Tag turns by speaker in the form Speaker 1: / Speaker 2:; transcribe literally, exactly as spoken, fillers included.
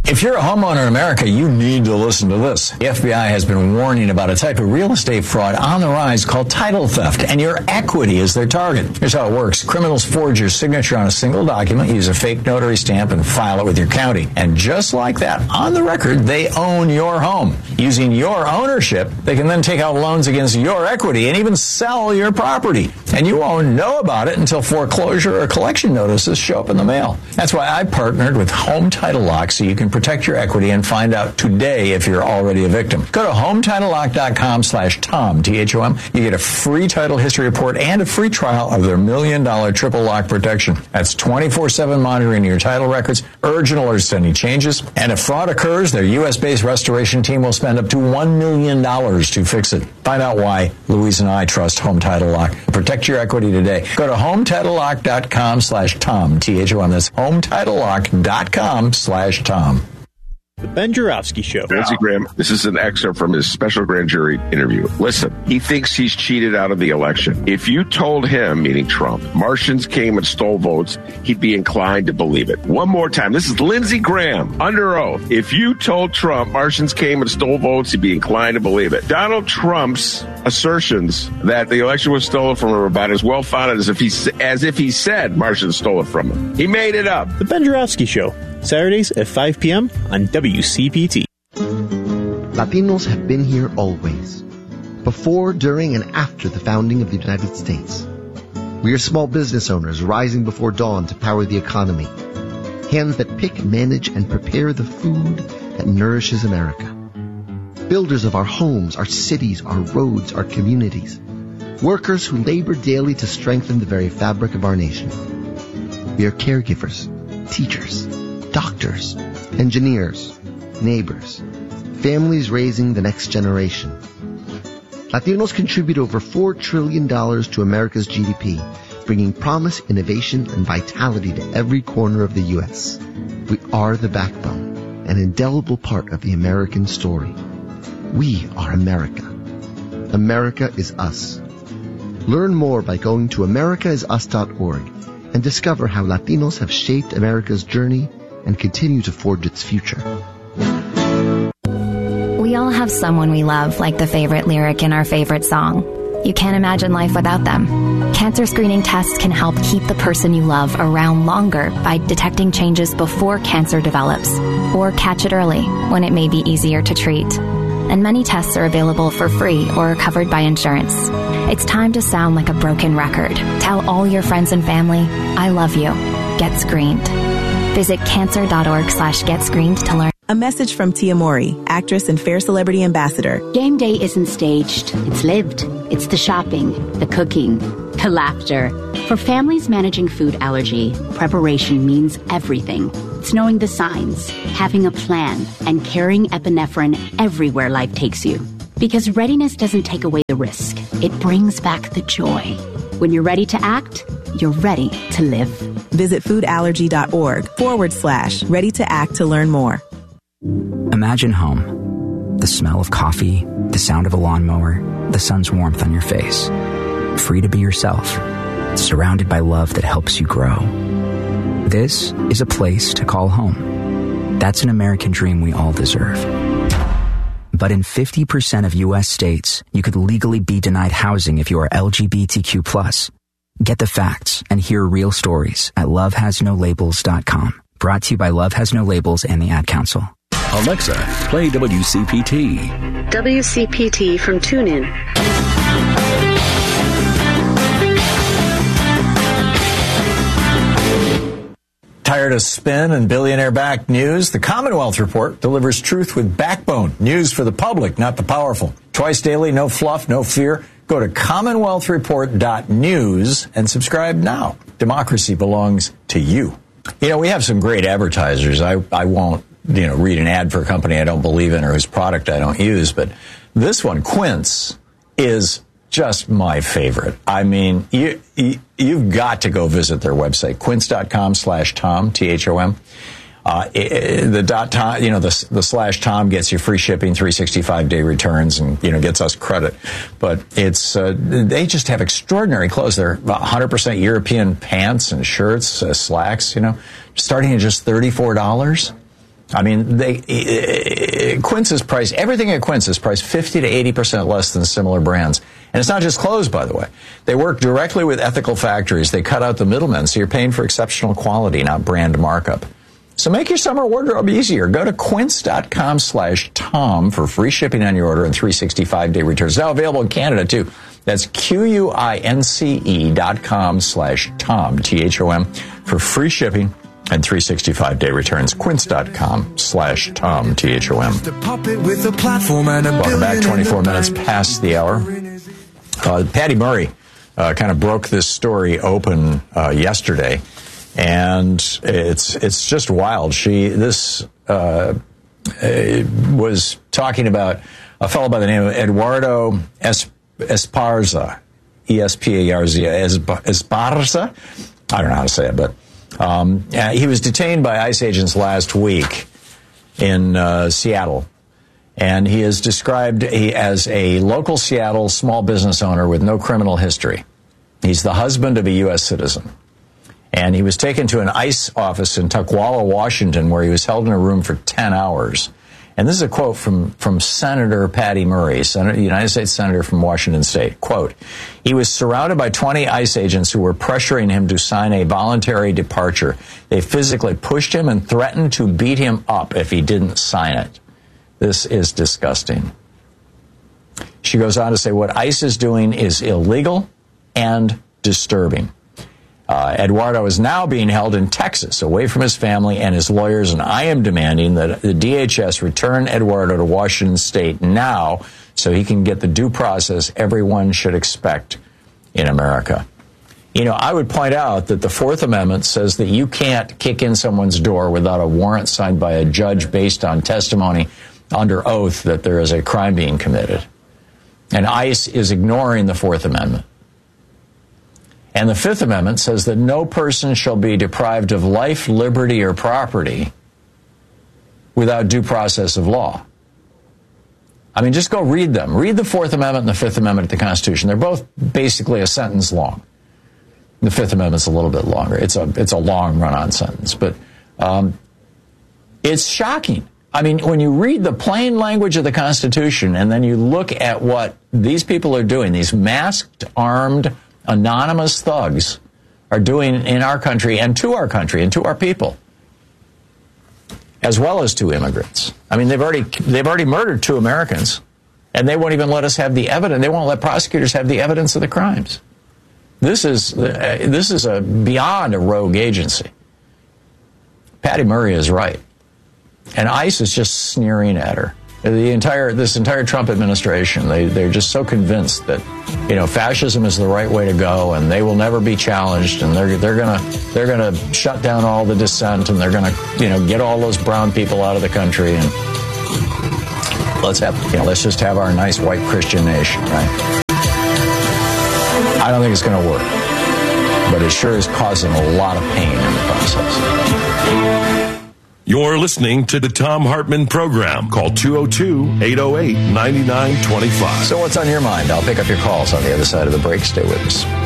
Speaker 1: If you're a homeowner in America, you need to listen to this. The F B I has been warning about a type of real estate fraud on the rise called title theft, and your equity is their target. Here's how it works. Criminals forge your signature on a single document, use a fake notary stamp, and file it with your county. And just like that, on the record, they own your home. Using your ownership, they can then take out loans against your equity and even sell your property. And you won't know about it until foreclosure or collection notices show up in the mail. That's why I partnered with Home Title Lock so you can protect your equity and find out today if you're already a victim. Go to home title lock dot com slash Tom, T H O M. You get a free title history report and a free trial of their million dollar triple lock protection. That's twenty-four seven monitoring your title records, urgent alerts to any changes. And if fraud occurs, their U S based restoration team will spend up to one million dollars to fix it. Find out why Louise and I trust Home Title Lock. Protect your equity today. Go to home title lock dot com slash Tom, T H O M. That's home title lock dot com slash Tom.
Speaker 2: The Ben Joravsky Show.
Speaker 3: Lindsey Graham, this is an excerpt from his special grand jury interview. Listen, he thinks he's cheated out of the election. If you told him, meaning Trump, Martians came and stole votes, he'd be inclined to believe it. One more time. This is Lindsey Graham, under oath. If you told Trump Martians came and stole votes, he'd be inclined to believe it. Donald Trump's assertions that the election was stolen from him are about as well founded as if he, as if he said Martians stole it from him. He made it up.
Speaker 2: The Ben Joravsky Show. Saturdays at five p.m. on W C P T.
Speaker 4: Latinos have been here always. Before, during, and after the founding of the United States. We are small business owners rising before dawn to power the economy. Hands that pick, manage, and prepare the food that nourishes America. Builders of our homes, our cities, our roads, our communities. Workers who labor daily to strengthen the very fabric of our nation. We are caregivers, teachers, doctors, engineers, neighbors, families raising the next generation. Latinos contribute over four trillion dollars to America's G D P, bringing promise, innovation, and vitality to every corner of the U S. We are the backbone, an indelible part of the American story. We are America. America is us. Learn more by going to america is us dot org and discover how Latinos have shaped America's journey and continue to forge its future.
Speaker 5: We all have someone we love, like the favorite lyric in our favorite song. You can't imagine life without them. Cancer screening tests can help keep the person you love around longer by detecting changes before cancer develops, or catch it early when it may be easier to treat. And many tests are available for free or are covered by insurance. It's time to sound like a broken record. Tell all your friends and family, I love you. Get screened. Visit cancer.org slash get screened to learn.
Speaker 6: A message from Tia Mori, actress and Fair Celebrity Ambassador.
Speaker 7: Game day isn't staged. It's lived. It's the shopping, the cooking, the laughter. For families managing food allergy, preparation means everything. It's knowing the signs, having a plan, and carrying epinephrine everywhere life takes you. Because readiness doesn't take away the risk. It brings back the joy. When you're ready to act, you're ready to live.
Speaker 6: Visit foodallergy.org forward slash ready to act to learn more.
Speaker 8: Imagine home. The smell of coffee, the sound of a lawnmower, the sun's warmth on your face. Free to be yourself. Surrounded by love that helps you grow. This is a place to call home. That's an American dream we all deserve. But in fifty percent of U S states, you could legally be denied housing if you are L G B T Q plus. Get the facts and hear real stories at love has no labels dot com. Brought to you by Love Has No Labels and the Ad Council.
Speaker 9: Alexa, play W C P T.
Speaker 10: W C P T from TuneIn.
Speaker 1: Tired of spin and billionaire-backed news? The Commonwealth Report delivers truth with backbone. News for the public, not the powerful. Twice daily, no fluff, no fear. Go to commonwealth report dot news and subscribe now. Democracy belongs to you. You know, we have some great advertisers. I, I won't, you know, read an ad for a company I don't believe in or whose product I don't use, but this one, Quince, is just my favorite. I mean, you, you, you've got to go visit their website, quince.com slash Tom, T H O M. Uh, it, the dot Tom, you know, the, the slash Tom gets you free shipping, three hundred sixty-five day returns, and, you know, gets us credit. But it's, uh, they just have extraordinary clothes. They're one hundred percent European pants and shirts, uh, slacks, you know, starting at just thirty-four dollars. I mean, they uh, Quince is priced, everything at Quince is priced fifty to eighty percent less than similar brands. And it's not just clothes, by the way. They work directly with ethical factories. They cut out the middlemen, so you're paying for exceptional quality, not brand markup. So make your summer wardrobe easier. Go to quince.com slash Tom for free shipping on your order and three hundred sixty-five day returns. Now available in Canada, too. That's Q-U-I-N-C-E dot com slash Tom, T H O M, for free shipping and three hundred sixty-five day returns. Quince.com slash Tom, T H O M. Welcome back, twenty-four minutes past the hour. Uh, Patty Murray uh, kind of broke this story open uh, yesterday, and it's it's just wild. She this uh, was talking about a fellow by the name of Eduardo es- Esparza, E S P A R Z A, Esparza. I don't know how to say it, but um, yeah, he was detained by ICE agents last week in uh, Seattle. And he is described as a local Seattle small business owner with no criminal history. He's the husband of a U S citizen. And he was taken to an ICE office in Tukwila, Washington, where he was held in a room for ten hours. And this is a quote from, from Senator Patty Murray, Senator, United States Senator from Washington State. Quote, he was surrounded by twenty ICE agents who were pressuring him to sign a voluntary departure. They physically pushed him and threatened to beat him up if he didn't sign it. This is disgusting. She goes on to say what ICE is doing is illegal and disturbing. Uh, Eduardo is now being held in Texas, away from his family and his lawyers, and I am demanding that the D H S return Eduardo to Washington State now so he can get the due process everyone should expect in America. You know, I would point out that the Fourth Amendment says that you can't kick in someone's door without a warrant signed by a judge based on testimony under oath that there is a crime being committed. And ICE is ignoring the Fourth Amendment. And the Fifth Amendment says that no person shall be deprived of life, liberty, or property without due process of law. I mean, just go read them. Read the Fourth Amendment and the Fifth Amendment of the Constitution. They're both basically a sentence long. The Fifth Amendment's a little bit longer. It's a it's a long run-on sentence. But um, it's shocking. I mean, when you read the plain language of the Constitution and then you look at what these people are doing, these masked, armed, anonymous thugs are doing in our country and to our country and to our people, as well as to immigrants. I mean, they've already they've already murdered two Americans, and they won't even let us have the evidence. They won't let prosecutors have the evidence of the crimes. This is uh, this is a beyond a rogue agency. Patty Murray is right. And ICE is just sneering at her. The entire this entire Trump administration, they they're just so convinced that, you know, fascism is the right way to go, and they will never be challenged, and they're they're gonna they're gonna shut down all the dissent, and they're gonna, you know, get all those brown people out of the country, and let's have you know let's just have our nice white Christian nation, right? I don't think it's going to work, but it sure is causing a lot of pain in the process.
Speaker 9: You're listening to the Thom Hartmann Program. Call two oh two, eight oh eight, nine nine two five.
Speaker 1: So what's on your mind? I'll pick up your calls on the other side of the break. Stay with us.